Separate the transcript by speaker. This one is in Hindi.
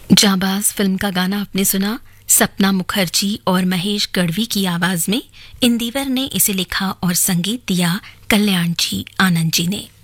Speaker 1: जाबाज फिल्म का गाना आपने सुना। सपना मुखर्जी और महेश गढ़वी की आवाज में इंदिवर ने इसे लिखा और संगीत दिया कल्याण जी आनंद जी ने।